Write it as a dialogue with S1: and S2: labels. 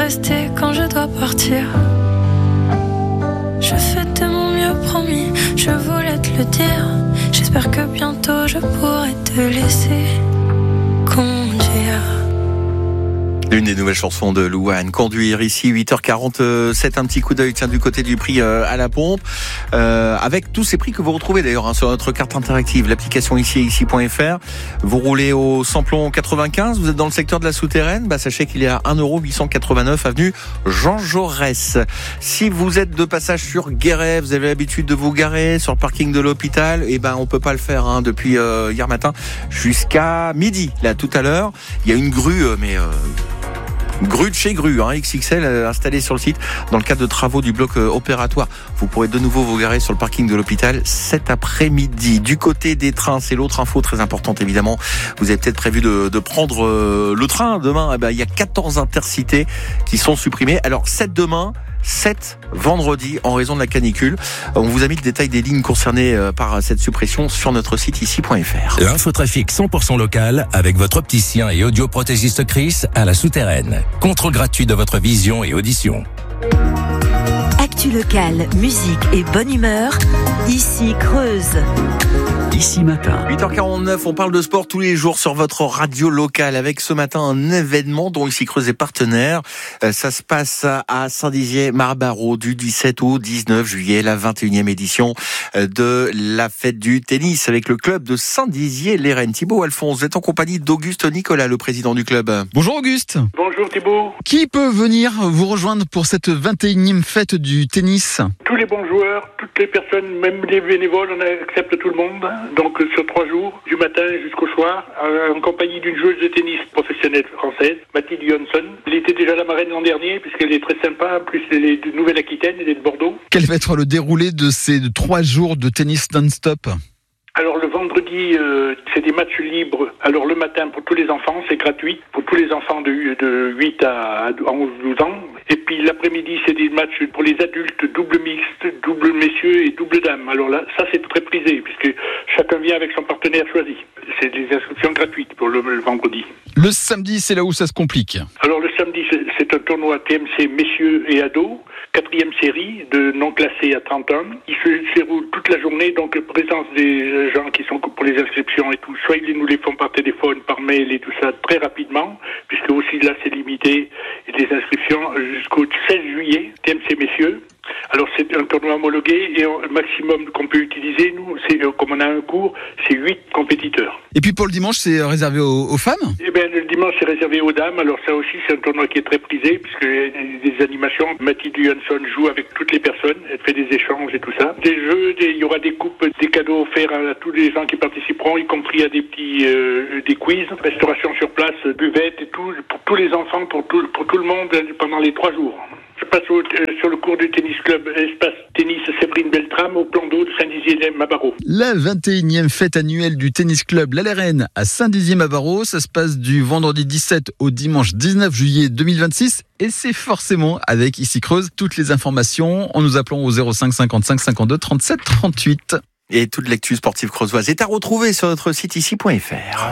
S1: rester quand je dois partir. Je fais de mon mieux, promis, je voulais te le dire. J'espère que bientôt je pourrai te laisser conduire.
S2: L'une des nouvelles chansons de Louane, Conduire, ici 8h47, un petit coup d'œil du côté du prix à la pompe, avec tous ces prix que vous retrouvez d'ailleurs sur notre carte interactive, l'application ici.fr. Vous roulez au samplon 95, vous êtes dans le secteur de la souterraine, sachez qu'il est à 1,889 avenue Jean Jaurès. Si vous êtes de passage sur Guéret, vous avez l'habitude de vous garer sur le parking de l'hôpital, on peut pas le faire depuis hier matin jusqu'à midi. Là tout à l'heure, il y a une grue, grue de chez Grue, XXL installée sur le site dans le cadre de travaux du bloc opératoire. Vous pourrez de nouveau vous garer sur le parking de l'hôpital cet après-midi. Du côté des trains, c'est l'autre info très importante évidemment. Vous avez peut-être prévu de prendre le train demain. Il y a 14 intercités qui sont supprimés. Alors 7 demain, 7 vendredi en raison de la canicule. On vous a mis le détail des lignes concernées par cette suppression sur notre site ici.fr.
S3: L'infotrafic 100% local avec votre opticien et audioprothésiste Chris à la souterraine. Contrôle gratuit de votre vision et audition.
S4: Actu local, musique et bonne humeur. Ici Creuse.
S2: Ici matin. 8h49, on parle de sport tous les jours sur votre radio locale avec ce matin un événement dont Ici Creuse est partenaire. Ça se passe à Saint-Dizier-Marbarot du 17 au 19 juillet, la 21e édition de la fête du tennis avec le club de Saint-Dizier-les-Rennes. Thibaut Alphonse, vous êtes en compagnie d'Auguste Nicolas, le président du club.
S5: Bonjour Auguste.
S6: Bonjour Thibaut.
S5: Qui peut venir vous rejoindre pour cette 21e fête du tennis ?
S6: Tous les bons joueurs, toutes les personnes, même les bénévoles, on accepte tout le monde. Donc sur 3 jours, du matin jusqu'au soir, en compagnie d'une joueuse de tennis professionnelle française, Mathilde Johansson. Elle était déjà la marraine l'an dernier, puisqu'elle est très sympa, en plus elle est de Nouvelle-Aquitaine, elle est de Bordeaux.
S5: Quel va être le déroulé de ces 3 jours de tennis non-stop ?
S6: Alors le vendredi, c'est des matchs libres. Alors le matin pour tous les enfants, c'est gratuit. Pour tous les enfants de 8 à 11-12 ans. Et puis l'après-midi, c'est des matchs pour les adultes, double mixte, double messieurs et double dames. Alors là, ça c'est très prisé, puisque chacun vient avec son partenaire choisi. C'est des inscriptions gratuites pour le vendredi.
S5: Le samedi, c'est là où ça se complique.
S6: Alors le samedi, c'est un tournoi TMC messieurs et ados. 4e série de non classés à 30 ans. Il se déroule toute la journée, donc présence des gens qui sont pour les inscriptions et tout. Soit ils nous les font par téléphone, par mail et tout ça très rapidement, puisque aussi là c'est limité, et les inscriptions jusqu'au 16 juillet, TMC messieurs. Alors c'est un tournoi homologué et le maximum qu'on peut utiliser, nous, c'est comme on a un cours, c'est 8 compétiteurs.
S5: Et puis pour le dimanche, c'est réservé aux femmes ?
S6: Eh bien le dimanche c'est réservé aux dames, alors ça aussi c'est un tournoi qui est très prisé, puisque il y a des animations, Mathilde Johansson joue avec toutes les personnes, elle fait des échanges et tout ça. Des jeux, il y aura des coupes, des cadeaux offerts à tous les gens qui participeront, y compris à des petits des quiz, restauration sur place, buvette et tout, pour tous les enfants, pour tout le monde pendant les 3 jours. Je passe sur le cours du tennis club Espace Tennis Séverine Beltrame au plan d'eau de Saint-Dizier-Marbarot.
S5: La 21e fête annuelle du tennis club La Lérène à Saint-Dizier-Marbarot, ça se passe du vendredi 17 au dimanche 19 juillet 2026 et c'est forcément avec Ici Creuse. Toutes les informations en nous appelant au 05 55 52 37 38.
S2: Et toute l'actu sportive creusoise est à retrouver sur notre site ici.fr.